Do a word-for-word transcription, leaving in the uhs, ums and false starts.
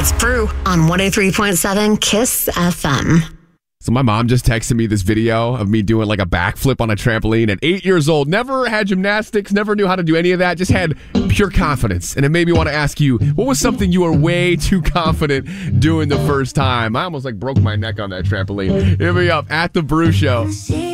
It's Brew on one oh three point seven KISS F M. So my mom just texted me this video of me doing like a backflip on a trampoline at eight years old. Never had gymnastics, never knew how to do any of that. Just had pure confidence. And it made me want to ask you, what was something you were way too confident doing the first time? I almost like broke my neck on that trampoline. Hit me up at The Brew Show.